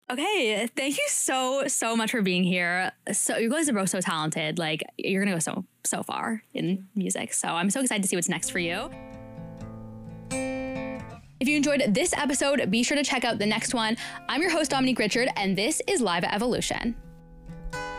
Okay, thank you so much for being here. So you guys are both so talented. Like you're gonna go so far in music. So I'm so excited to see what's next for you. If you enjoyed this episode, be sure to check out the next one. I'm your host, Dominique Richard, and this is Live at Evolution.